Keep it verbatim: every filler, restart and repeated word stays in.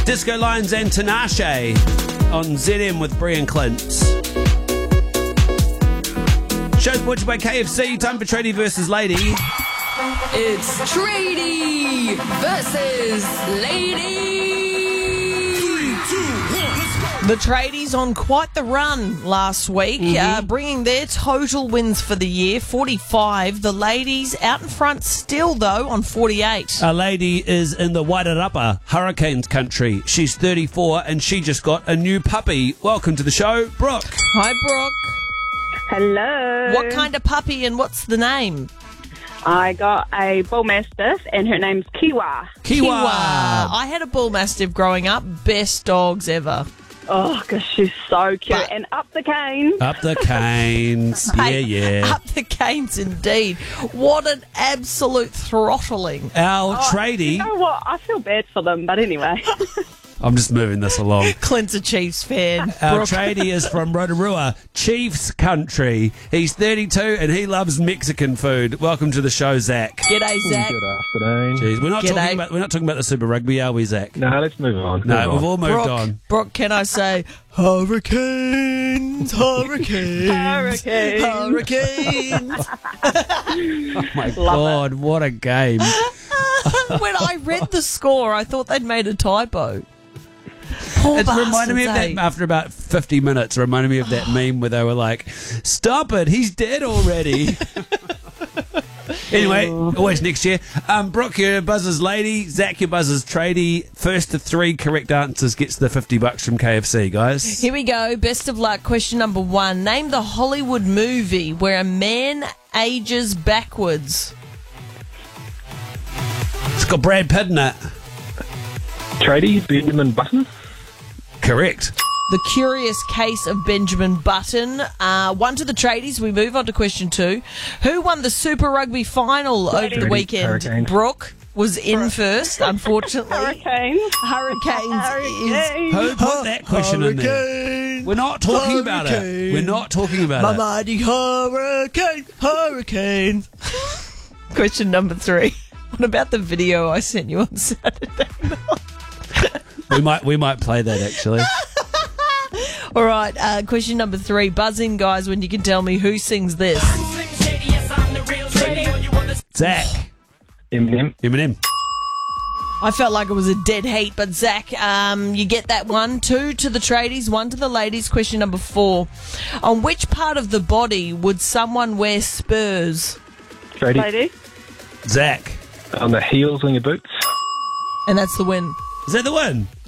Disco Lions and Tinashe on Z M with Brian Clint. Show's brought to you by K F C. Time for Tradie versus Lady. It's Tradie versus Lady. The tradies on quite the run last week, mm-hmm. uh, bringing their total wins for the year, forty-five. The ladies out in front still, though, on forty-eight. A lady is in the Wairarapa, Hurricanes country. She's thirty-four and she just got a new puppy. Welcome to the show, Brooke. Hi, Brooke. Hello. What kind of puppy and what's the name? I got a bull mastiff and her name's Kiwa. Kiwa. Kiwa. I had a bull mastiff growing up. Best dogs ever. Oh, gosh, she's so cute. But- and up the canes. Up the canes. yeah, Hey, yeah. Up the canes indeed. What an absolute throttling. Our Oh, tradie. You know what? I feel bad for them, but anyway. I'm just moving this along. Clint's a Chiefs fan. Our Brooke. tradie is from Rotorua, Chiefs country. He's thirty-two and he loves Mexican food. Welcome to the show, Zach. G'day, Zach. Good afternoon. Jeez, we're not G'day. talking about we're not talking about the Super Rugby, are we, Zach? No, let's move on. No, Move we've on. all moved Brooke, on. Brooke, can I say hurricanes, hurricanes, Hurricanes. hurricanes? Oh my God, what a game! When I read the score, I thought they'd made a typo. Poor It reminded me of bastards, that eh? after about fifty minutes. It reminded me of that meme where they were like, "Stop it, he's dead already." Anyway, always next year. Um, Brooke, your buzzer's lady. Zach, your buzzer's tradie. First to three correct answers gets the fifty bucks from K F C, guys. Here we go. Best of luck. Question number one. Name the Hollywood movie where a man ages backwards. It's got Brad Pitt in it. Tradie, Benjamin Button. Correct. The Curious Case of Benjamin Button. Uh, one to the tradies. We move on to question two. Who won the Super Rugby final over the Tradies, weekend? Hurricanes. Brooke was in first, unfortunately. Hurricanes. Hurricanes is... Hurricanes. Who put that question in there? We're not talking about it. We're not talking about it. mighty hurricane, hurricane. Question number three. What about the video I sent you on Saturday night? We might we might play that actually. All right, uh, question number three. Buzz in, guys, when you can tell me who sings this. Zach. Eminem. Eminem. I felt like it was a dead heat, but Zach, um, you get that one. Two to the tradies, one to the ladies. Question number four. On which part of the body would someone wear spurs? Tradie. Lady. Zach. On the heels on your boots. And that's the win. Is that the one?